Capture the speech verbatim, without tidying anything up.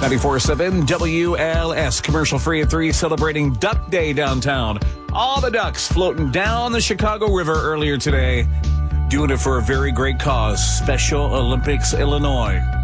ninety-four point seven W L S, commercial free at three, celebrating Duck Day downtown. All the ducks floating down the Chicago River earlier today, doing it for a very great cause, Special Olympics Illinois.